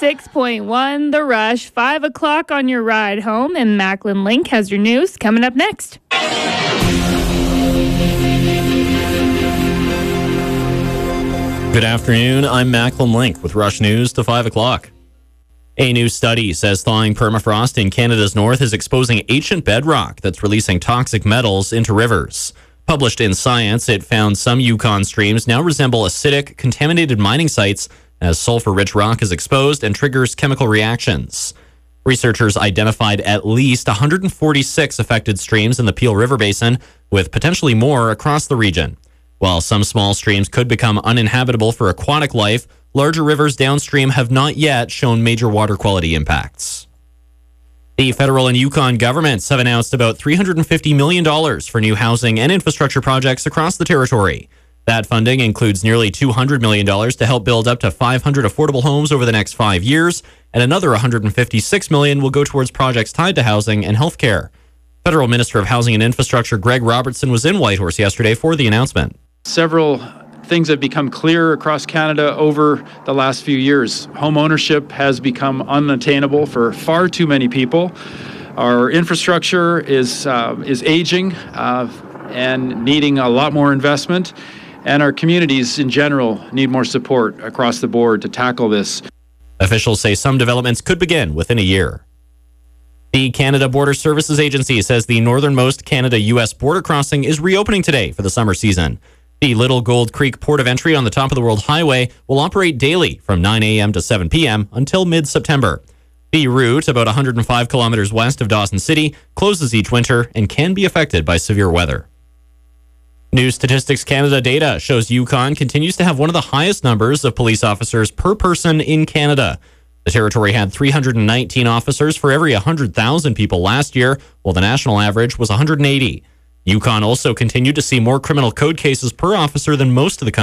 106.1 The Rush, 5 o'clock on your ride home, and Macklin Link has your news coming up next. Good afternoon, I'm Macklin Link with Rush News to 5 o'clock. A new study says thawing permafrost in Canada's north is exposing ancient bedrock that's releasing toxic metals into rivers. Published in Science, it found some Yukon streams now resemble acidic, contaminated mining sites as sulfur-rich rock is exposed and triggers chemical reactions. Researchers identified at least 146 affected streams in the Peel River Basin, with potentially more across the region. While some small streams could become uninhabitable for aquatic life, larger rivers downstream have not yet shown major water quality impacts. The federal and Yukon governments have announced about $350 million for new housing and infrastructure projects across the territory. That funding includes nearly $200 million to help build up to 500 affordable homes over the next 5 years, and another $156 million will go towards projects tied to housing and healthcare. Federal Minister of Housing and Infrastructure Greg Robertson was in Whitehorse yesterday for the announcement. Several things have become clear across Canada over the last few years. Home ownership has become unattainable for far too many people. Our infrastructure is aging and needing a lot more investment, and our communities in general need more support across the board to tackle this. Officials say some developments could begin within a year. The Canada Border Services Agency says the northernmost Canada-U.S. border crossing is reopening today for the summer season. The Little Gold Creek Port of Entry on the Top of the World Highway will operate daily from 9 a.m. to 7 p.m. until mid-September. The route, about 105 kilometers west of Dawson City, closes each winter and can be affected by severe weather. New Statistics Canada data shows Yukon continues to have one of the highest numbers of police officers per person in Canada. The territory had 319 officers for every 100,000 people last year, while the national average was 180. Yukon also continued to see more criminal code cases per officer than most of the country.